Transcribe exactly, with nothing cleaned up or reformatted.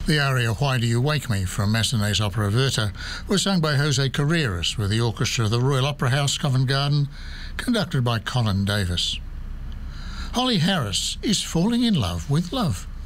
The aria Why Do You Wake Me from Massenet's opera Werther was sung by Jose Carreras with the orchestra of the Royal Opera House, Covent Garden, conducted by Colin Davis. Holly Harris is falling in love with love.